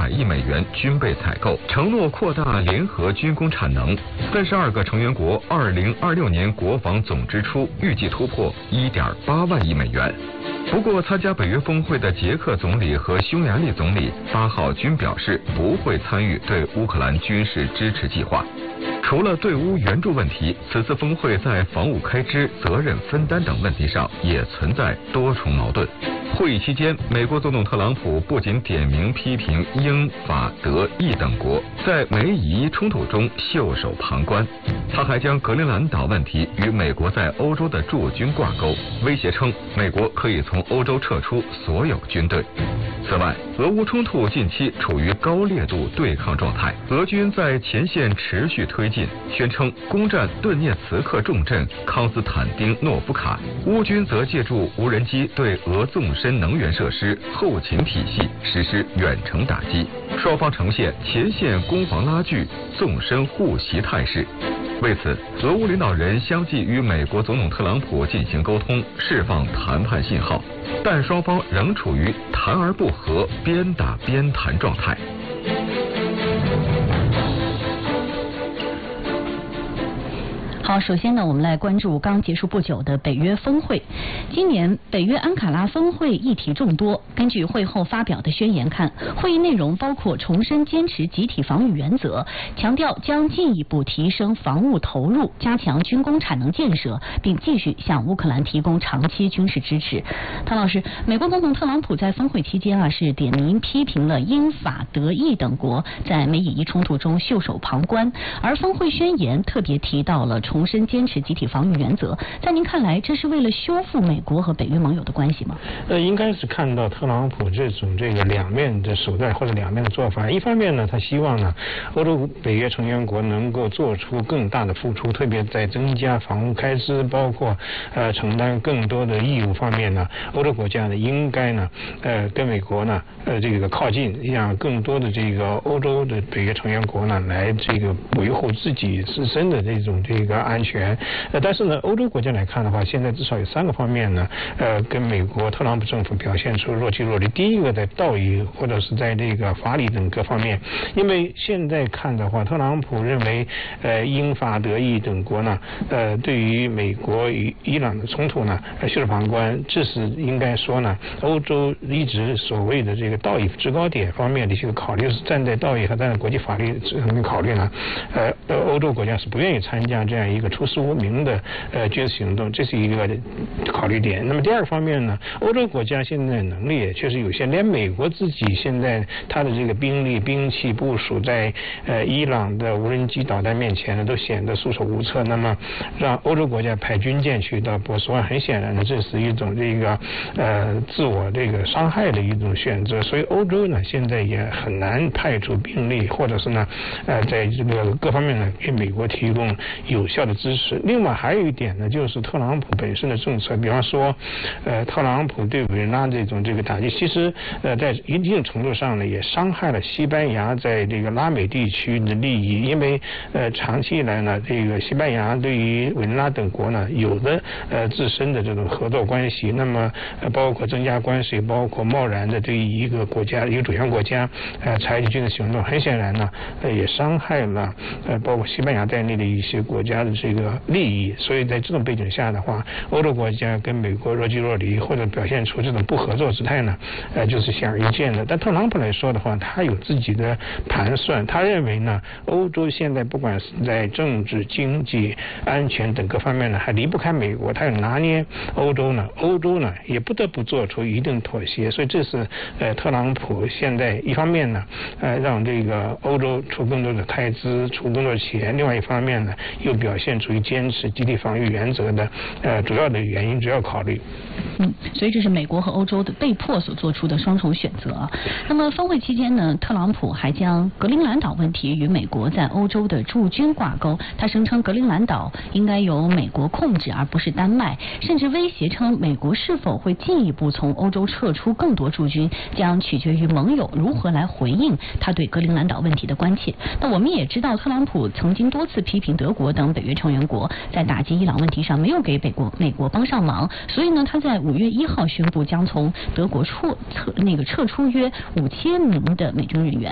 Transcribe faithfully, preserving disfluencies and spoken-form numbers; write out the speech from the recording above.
百亿美元军备采购，承诺扩大联合军工产能。三十二个成员国二零二六年国防总支出预计突破一点八万亿美元。不过，参加北约峰会的捷克总理和匈牙利总理八号均表示不会参与对乌克兰军事支持计划。除了对乌援助问题，此次峰会在防务开支、责任分担等问题上也存在多重矛盾。会议期间，美国总统特朗普不仅点名批评英、法、德、意等国在美以冲突中袖手旁观，他还将格陵兰岛问题与美国在欧洲的驻军挂钩，威胁称美国可以从欧洲撤出所有军队。此外，俄乌冲突近期处于高烈度对抗状态，俄军在前线持续推进，宣称攻占顿涅茨克重镇康斯坦丁诺夫卡，乌军则借助无人机对俄纵深能源设施、后勤体系实施远程打击，双方呈现前线攻防拉锯、纵深互袭态势。为此，俄乌领导人相继与美国总统特朗普进行沟通，释放谈判信号，但双方仍处于谈而不和、边打边谈状态。 好，首先呢，我们来关注刚结束不久的北约峰会。今年北约安卡拉峰会议题众多，根据会后发表的宣言看，会议内容包括重申坚持集体防御原则，强调将进一步提升防务投入，加强军工产能建设，并继续向乌克兰提供长期军事支持。唐老师，美国总统特朗普在峰会期间啊，是点名批评了英法德意等国在美以伊冲突中袖手旁观，而峰会宣言特别提到了重申坚持集体防御原则，在您看来，这是为了修复美国和北约盟友的关系吗？ 呃，应该是看到特朗普这种这个两面的手段或者两面的做法。一方面呢，他希望呢，欧洲北约成员国能够做出更大的付出，特别在增加防务开支，包括呃承担更多的义务方面呢，欧洲国家呢应该呢呃跟美国呢呃这个靠近，让更多的这个欧洲的北约成员国呢来这个维护自己自身的这种这个安全。呃，但是呢，欧洲国家来看的话，现在至少有三个方面呢，呃，跟美国特朗普政府表现出若即若离。第一个，在道义或者是在这个法理等各方面，因为现在看的话，特朗普认为，呃，英法德意等国呢，呃，对于美国与伊朗的冲突呢，袖手旁观，这是应该说呢，欧洲一直所谓的这个道义制高点方面的一些考虑，是站在道义和站在国际法律层面考虑呢，呃，欧洲国家是不愿意参加这样一个出师无名的呃军事行动，这是一个考虑点。那么第二个方面呢，欧洲国家现在能力也确实有限，连美国自己现在它的这个兵力兵器部署在呃伊朗的无人机导弹面前呢，都显得束手无策。那么让欧洲国家派军舰去到波斯湾，很显然呢，这是一种这个呃自我这个伤害的一种选择。所以欧洲呢，现在也很难派出兵力，或者是呢呃在这个各方面呢给美国提供有效的支持。另外还有一点呢，就是特朗普本身的政策，比方说，呃，特朗普对委内瑞拉这种这个打击，其实呃在一定程度上呢，也伤害了西班牙在这个拉美地区的利益，因为呃长期以来呢，这个西班牙对于委内瑞拉等国呢有的呃自身的这种合作关系，那么呃包括增加关税，包括贸然的对于一个国家一个主权国家呃采取军事行动，很显然呢，呃也伤害了呃包括西班牙在内的一些国家的这个利益。所以在这种背景下的话，欧洲国家跟美国若即若离，或者表现出这种不合作姿态呢，呃，就是显而易见的。但特朗普来说的话，他有自己的盘算，他认为呢，欧洲现在不管是在政治、经济、安全等各方面呢，还离不开美国，他要拿捏欧洲呢，欧洲呢也不得不做出一定妥协。所以这是呃特朗普现在一方面呢，呃让这个欧洲出更多的开支、出更多的钱，另外一方面呢，又表现出坚持集体防御原则的呃主要的原因、主要考虑。 嗯，所以这是美国和欧洲的被迫所做出的双重选择啊。那么峰会期间呢，特朗普还将格陵兰岛问题与美国在欧洲的驻军挂钩，他声称格陵兰岛应该由美国控制而不是丹麦，甚至威胁称美国是否会进一步从欧洲撤出更多驻军，将取决于盟友如何来回应他对格陵兰岛问题的关切。那我们也知道，特朗普曾经多次批评德国等北约成员国在打击伊朗问题上没有给美国美国帮上忙，所以呢，他在五月一号宣布将从德国撤撤那个撤出约五千名的美军人员。